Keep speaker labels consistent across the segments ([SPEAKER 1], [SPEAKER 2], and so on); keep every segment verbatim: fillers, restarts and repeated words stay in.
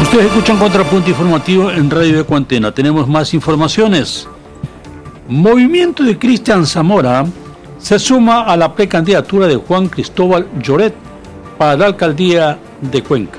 [SPEAKER 1] Ustedes escuchan Contrapunto Informativo en Radio Ecuantena. Tenemos más informaciones. Movimiento de Cristian Zamora se suma a la precandidatura de Juan Cristóbal Lloret para la alcaldía de Cuenca.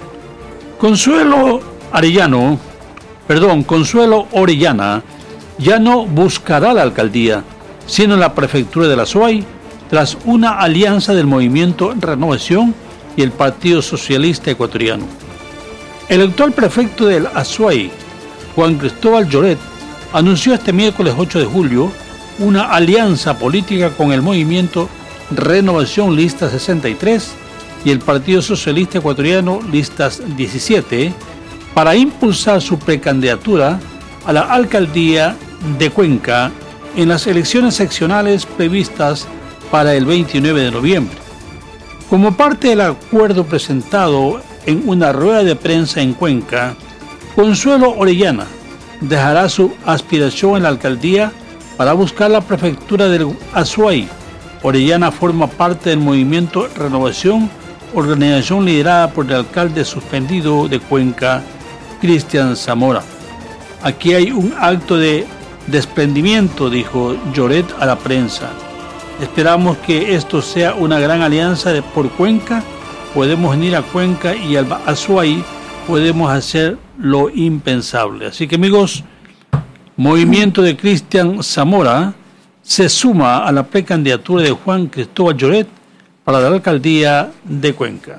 [SPEAKER 1] Consuelo Arellano, perdón, Consuelo Orellana ya no buscará la alcaldía, sino la prefectura de la Azuay, tras una alianza del Movimiento Renovación y el Partido Socialista Ecuatoriano. El actual prefecto del Azuay, Juan Cristóbal Lloret, anunció este miércoles ocho de julio una alianza política con el Movimiento Renovación Lista sesenta y tres y el Partido Socialista Ecuatoriano Listas diecisiete para impulsar su precandidatura a la alcaldía de Cuenca en las elecciones seccionales previstas para el veintinueve de noviembre. Como parte del acuerdo presentado en una rueda de prensa en Cuenca, Consuelo Orellana dejará su aspiración en la alcaldía para buscar la prefectura del Azuay. Orellana forma parte del Movimiento Renovación, organización liderada por el alcalde suspendido de Cuenca, Cristian Zamora. Aquí hay un acto de desprendimiento, dijo Lloret a la prensa. Esperamos que esto sea una gran alianza de, por Cuenca. Podemos venir a Cuenca y al Azuay podemos hacer lo impensable. Así que, amigos, Movimiento de Cristian Zamora se suma a la precandidatura de Juan Cristóbal Lloret para la alcaldía de Cuenca.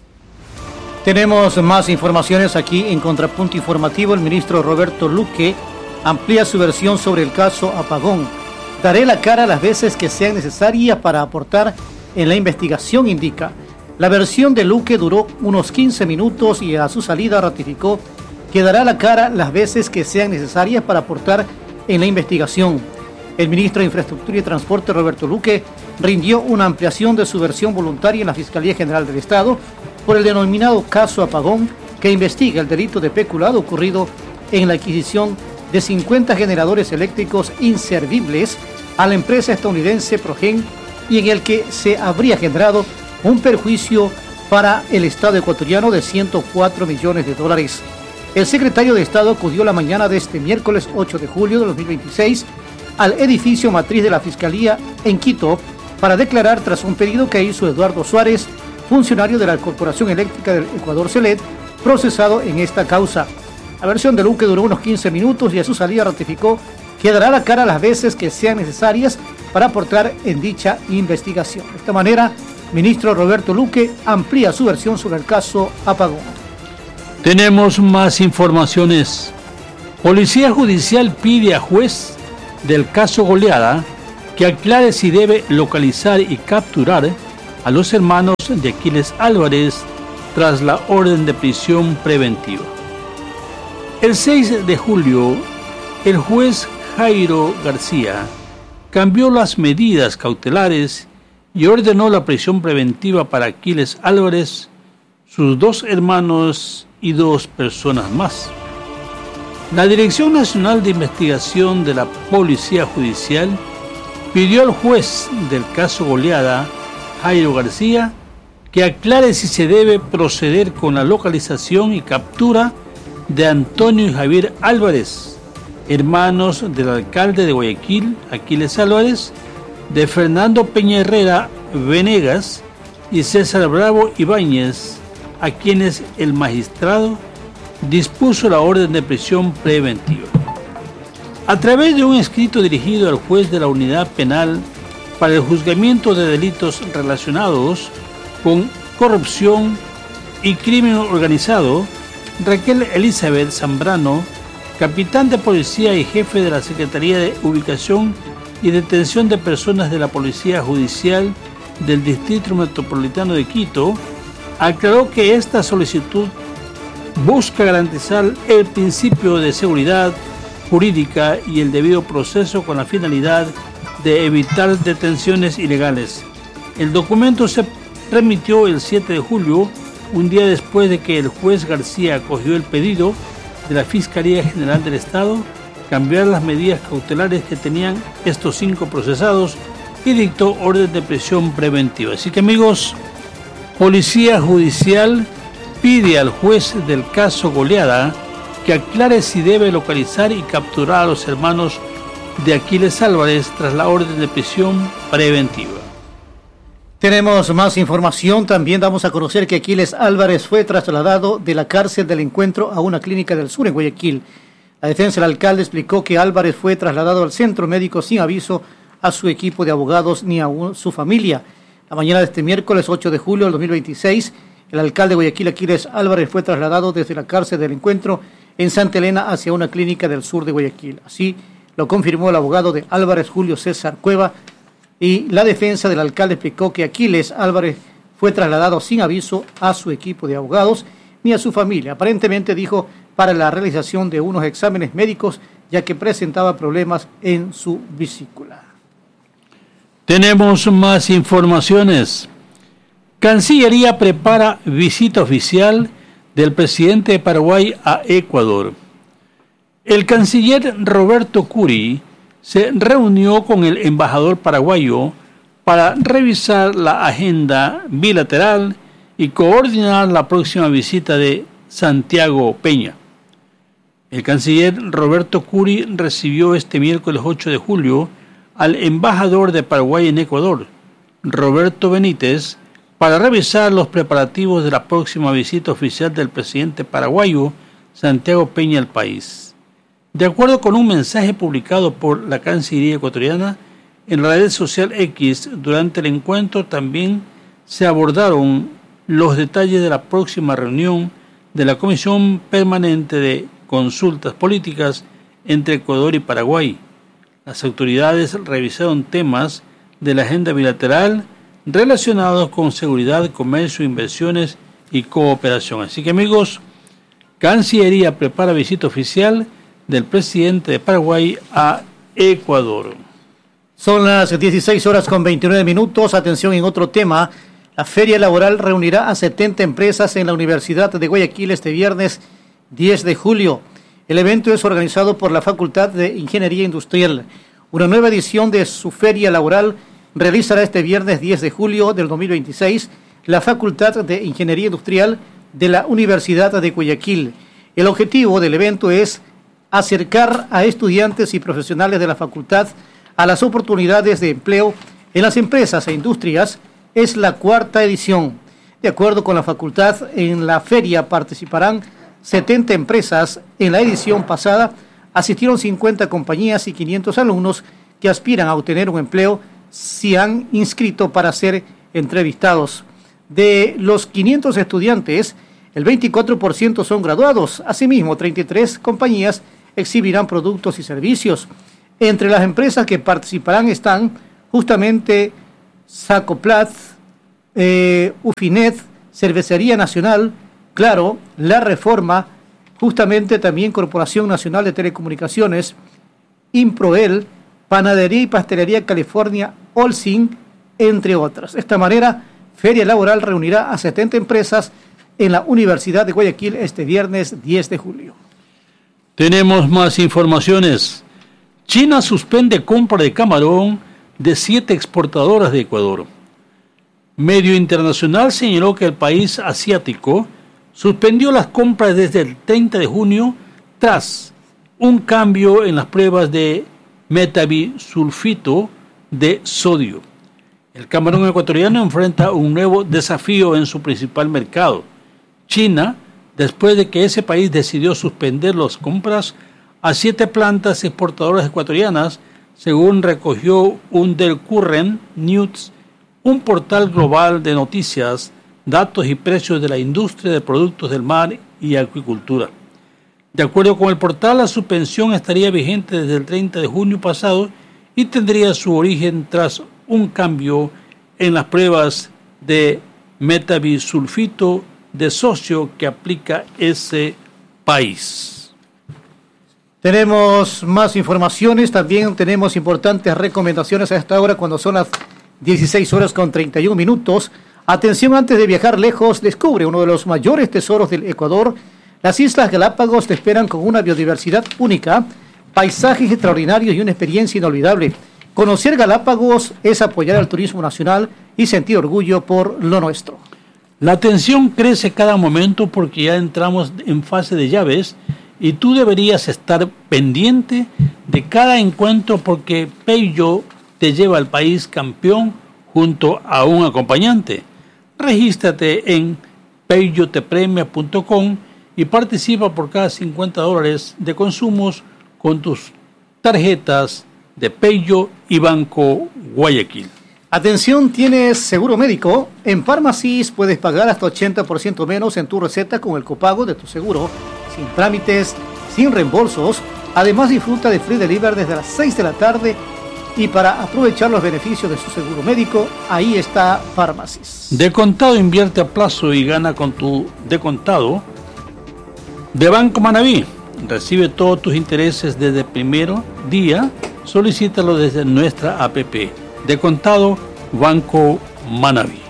[SPEAKER 2] Tenemos más informaciones aquí en Contrapunto Informativo. El ministro Roberto Luque amplía su versión sobre el caso Apagón. Daré la cara las veces que sean necesarias para aportar en la investigación, indica. La versión de Luque duró unos quince minutos y a su salida ratificó que dará la cara las veces que sean necesarias para aportar en la investigación. El ministro de Infraestructura y Transporte, Roberto Luque, rindió una ampliación de su versión voluntaria en la Fiscalía General del Estado por el denominado caso Apagón, que investiga el delito de peculado ocurrido en la adquisición de cincuenta generadores eléctricos inservibles a la empresa estadounidense Progen y en el que se habría generado un perjuicio para el Estado ecuatoriano de ciento cuatro millones de dólares. El secretario de Estado acudió la mañana de este miércoles ocho de julio de dos mil veintiséis al edificio matriz de la Fiscalía en Quito para declarar tras un pedido que hizo Eduardo Suárez, funcionario de la Corporación Eléctrica del Ecuador CELED, procesado en esta causa. La versión de Luque duró unos quince minutos y a su salida ratificó que dará la cara las veces que sean necesarias para aportar en dicha investigación. De esta manera, ministro Roberto Luque amplía su versión sobre el caso Apagón.
[SPEAKER 1] Tenemos más informaciones. Policía Judicial pide a juez del caso Goleada que aclare si debe localizar y capturar a los hermanos de Aquiles Álvarez tras la orden de prisión preventiva. El seis de julio, el juez Jairo García cambió las medidas cautelares y ordenó la prisión preventiva para Aquiles Álvarez, sus dos hermanos y dos personas más. La Dirección Nacional de Investigación de la Policía Judicial pidió al juez del caso Goleada, Jairo García, que aclare si se debe proceder con la localización y captura de Antonio y Javier Álvarez, hermanos del alcalde de Guayaquil, Aquiles Álvarez, de Fernando Peña Herrera Venegas y César Bravo Ibáñez, a quienes el magistrado dispuso la orden de prisión preventiva. A través de un escrito dirigido al juez de la Unidad Penal para el juzgamiento de delitos relacionados con corrupción y crimen organizado, Raquel Elizabeth Zambrano, capitán de policía y jefe de la Secretaría de Ubicación y Detención de Personas de la Policía Judicial del Distrito Metropolitano de Quito, aclaró que esta solicitud busca garantizar el principio de seguridad jurídica y el debido proceso con la finalidad de evitar detenciones ilegales. El documento se remitió el siete de julio, un día después de que el juez García acogió el pedido de la Fiscalía General del Estado cambiar las medidas cautelares que tenían estos cinco procesados y dictó orden de prisión preventiva. Así que, amigos, Policía Judicial pide al juez del caso Goleada que aclare si debe localizar y capturar a los hermanos de Aquiles Álvarez tras la orden de prisión preventiva.
[SPEAKER 2] Tenemos más información. También damos a conocer que Aquiles Álvarez fue trasladado de la cárcel del Encuentro a una clínica del sur en Guayaquil. La defensa del alcalde explicó que Álvarez fue trasladado al centro médico sin aviso a su equipo de abogados ni a su familia. La mañana de este miércoles ocho de julio del dos mil veintiséis, el alcalde de Guayaquil, Aquiles Álvarez, fue trasladado desde la cárcel del Encuentro en Santa Elena hacia una clínica del sur de Guayaquil. Así lo confirmó el abogado de Álvarez, Julio César Cueva, y la defensa del alcalde explicó que Aquiles Álvarez fue trasladado sin aviso a su equipo de abogados ni a su familia. Aparentemente, dijo, para la realización de unos exámenes médicos, ya que presentaba problemas en su vesícula.
[SPEAKER 1] Tenemos más informaciones. Cancillería prepara visita oficial del presidente de Paraguay a Ecuador. El canciller Roberto Curi se reunió con el embajador paraguayo para revisar la agenda bilateral y coordinar la próxima visita de Santiago Peña. El canciller Roberto Curi recibió este miércoles ocho de julio al embajador de Paraguay en Ecuador, Roberto Benítez, para revisar los preparativos de la próxima visita oficial del presidente paraguayo, Santiago Peña, al país. De acuerdo con un mensaje publicado por la Cancillería ecuatoriana en la red social X, durante el encuentro también se abordaron los detalles de la próxima reunión de la Comisión Permanente de Consultas Políticas entre Ecuador y Paraguay. Las autoridades revisaron temas de la agenda bilateral relacionados con seguridad, comercio, inversiones y cooperación. Así que, amigos, Cancillería prepara visita oficial del presidente de Paraguay a Ecuador.
[SPEAKER 2] Son las dieciséis horas con veintinueve minutos. Atención en otro tema. La feria laboral reunirá a setenta empresas en la Universidad de Guayaquil este viernes diez de julio. El evento es organizado por la Facultad de Ingeniería Industrial. Una nueva edición de su feria laboral realizará este viernes diez de julio del dos mil veintiséis la Facultad de Ingeniería Industrial de la Universidad de Guayaquil. El objetivo del evento es acercar a estudiantes y profesionales de la facultad a las oportunidades de empleo en las empresas e industrias. Es la cuarta edición. De acuerdo con la facultad, en la feria participarán setenta empresas. En la edición pasada asistieron cincuenta compañías y quinientos alumnos que aspiran a obtener un empleo si han inscrito para ser entrevistados. De los quinientos estudiantes, el veinticuatro por ciento son graduados. Asimismo, treinta y tres compañías exhibirán productos y servicios. Entre las empresas que participarán están justamente Sacoplat, eh, Ufinet, Cervecería Nacional, Claro, La Reforma, justamente también Corporación Nacional de Telecomunicaciones, Improel, Panadería y Pastelería California, Olsin, entre otras. De esta manera, Feria Laboral reunirá a setenta empresas en la Universidad de Guayaquil este viernes diez de julio.
[SPEAKER 1] Tenemos más informaciones. China suspende compra de camarón de siete exportadoras de Ecuador. Medio internacional señaló que el país asiático suspendió las compras desde el treinta de junio tras un cambio en las pruebas de metabisulfito de sodio. El camarón ecuatoriano enfrenta un nuevo desafío en su principal mercado, China, después de que ese país decidió suspender las compras a siete plantas exportadoras ecuatorianas, según recogió un del Current News, un portal global de noticias, datos y precios de la industria de productos del mar y acuicultura. De acuerdo con el portal, la suspensión estaría vigente desde el treinta de junio pasado y tendría su origen tras un cambio en las pruebas de metabisulfito de sodio que aplica ese país.
[SPEAKER 2] Tenemos más informaciones, también tenemos importantes recomendaciones a esta hora cuando son las dieciséis horas con treinta y uno minutos. Atención, antes de viajar lejos, descubre uno de los mayores tesoros del Ecuador. Las Islas Galápagos te esperan con una biodiversidad única, paisajes extraordinarios y una experiencia inolvidable. Conocer Galápagos es apoyar al turismo nacional y sentir orgullo por lo nuestro.
[SPEAKER 1] La tensión crece cada momento porque ya entramos en fase de llaves y tú deberías estar pendiente de cada encuentro porque Peugeot te lleva al país campeón junto a un acompañante. Regístrate en peugeot te premia punto com y participa por cada cincuenta dólares de consumos con tus tarjetas de Peugeot y Banco Guayaquil.
[SPEAKER 2] Atención, ¿tienes seguro médico? En Pharmacies puedes pagar hasta ochenta por ciento menos en tu receta con el copago de tu seguro, sin trámites, sin reembolsos. Además, disfruta de free delivery desde las seis de la tarde y para aprovechar los beneficios de su seguro médico, ahí está Pharmacies.
[SPEAKER 1] De contado invierte a plazo y gana con tu de contado de Banco Manaví. Recibe todos tus intereses desde el primer día. Solicítalo desde nuestra app. De contado, Banco Manaví.